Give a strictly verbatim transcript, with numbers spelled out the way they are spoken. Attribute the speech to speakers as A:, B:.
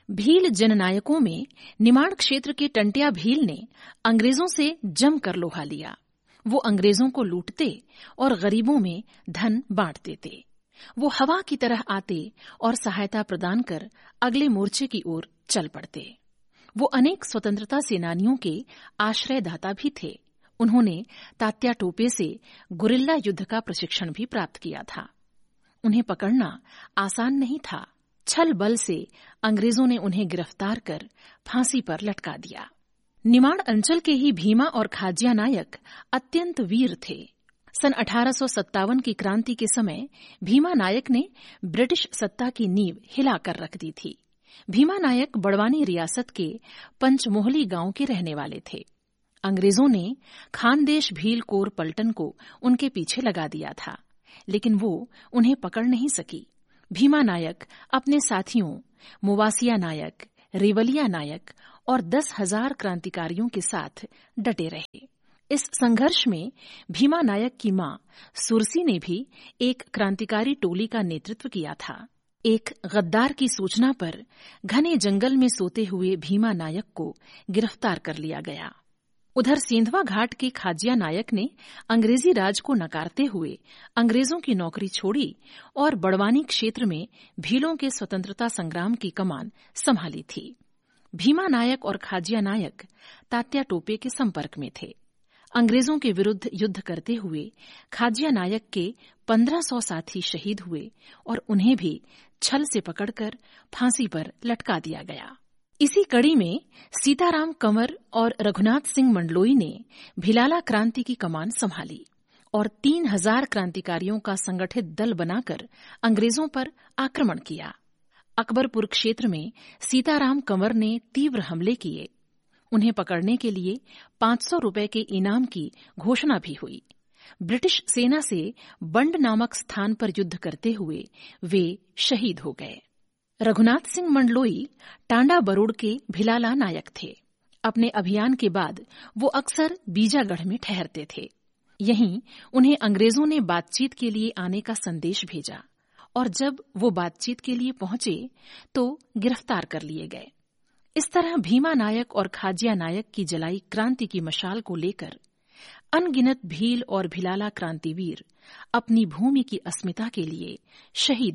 A: भील जननायकों में निमाड़ क्षेत्र के टंटिया भील ने अंग्रेजों से जमकर लोहा लिया। वो अंग्रेजों को लूटते और गरीबों में धन बांट देते। वो हवा की तरह आते और सहायता प्रदान कर अगले मोर्चे की ओर चल पड़ते। वो अनेक स्वतंत्रता सेनानियों के आश्रयदाता भी थे। उन्होंने तात्या टोपे से गुरिल्ला युद्ध का प्रशिक्षण भी प्राप्त किया था। उन्हें पकड़ना आसान नहीं था। छल बल से अंग्रेजों ने उन्हें गिरफ्तार कर फांसी पर लटका दिया। निमाड़ अंचल के ही भीमा और खाज्या नायक अत्यंत वीर थे। सन अठारह सौ सत्तावन की क्रांति के समय भीमा नायक ने ब्रिटिश सत्ता की नींव हिलाकर रख दी थी। भीमा नायक बड़वानी रियासत के पंचमोहली गांव के रहने वाले थे। अंग्रेजों ने खानदेश भील कोर पलटन को उनके पीछे लगा दिया था, लेकिन वो उन्हें पकड़ नहीं सकी। भीमा नायक अपने साथियों मुवासिया नायक, रेवलिया नायक और दस हजार क्रांतिकारियों के साथ डटे रहे। इस संघर्ष में भीमा नायक की मां सुरसी ने भी एक क्रांतिकारी टोली का नेतृत्व किया था। एक गद्दार की सूचना पर घने जंगल में सोते हुए भीमा नायक को गिरफ्तार कर लिया गया। उधर सेंधवा घाट के खाज्या नायक ने अंग्रेजी राज को नकारते हुए अंग्रेजों की नौकरी छोड़ी और बड़वानी क्षेत्र में भीलों के स्वतंत्रता संग्राम की कमान संभाली थी। भीमा नायक और खाज्या नायक तात्या टोपे के संपर्क में थे। अंग्रेजों के विरुद्ध युद्ध करते हुए खाज्या नायक के पंद्रह सौ साथी शहीद हुए और उन्हें भी छल से पकड़कर फांसी पर लटका दिया गया। इसी कड़ी में सीताराम कंवर और रघुनाथ सिंह मंडलोई ने भिलाला क्रांति की कमान संभाली और तीन हजार क्रांतिकारियों का संगठित दल बनाकर अंग्रेजों पर आक्रमण किया। अकबरपुर क्षेत्र में सीताराम कंवर ने तीव्र हमले किए। उन्हें पकड़ने के लिए पांच सौ रुपए के इनाम की घोषणा भी हुई। ब्रिटिश सेना से बंड नामक स्थान पर युद्ध करते हुए वे शहीद हो गए। रघुनाथ सिंह मंडलोई टांडा बरोड़ के भिलाला नायक थे। अपने अभियान के बाद वो अक्सर बीजागढ़ में ठहरते थे। यहीं उन्हें अंग्रेजों ने बातचीत के लिए आने का संदेश भेजा और जब वो बातचीत के लिए पहुंचे तो गिरफ्तार कर लिए गए। इस तरह भीमा नायक और खाज्या नायक की जलाई क्रांति की मशाल को लेकर अनगिनत भील और भिलाला क्रांतिवीर अपनी भूमि की अस्मिता के लिए शहीद